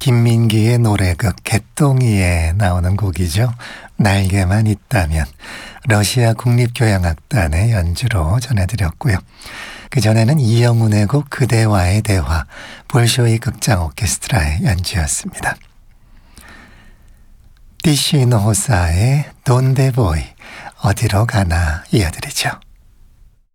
김민기의 노래극 개똥이에 나오는 곡이죠. 날개만 있다면. 러시아 국립교향악단의 연주로 전해드렸고요. 그전에는 이영훈의 곡 그대와의 대화, 볼쇼이 극장 오케스트라의 연주였습니다. 티시노호사의 돈데보이, 어디로 가나 이어드리죠.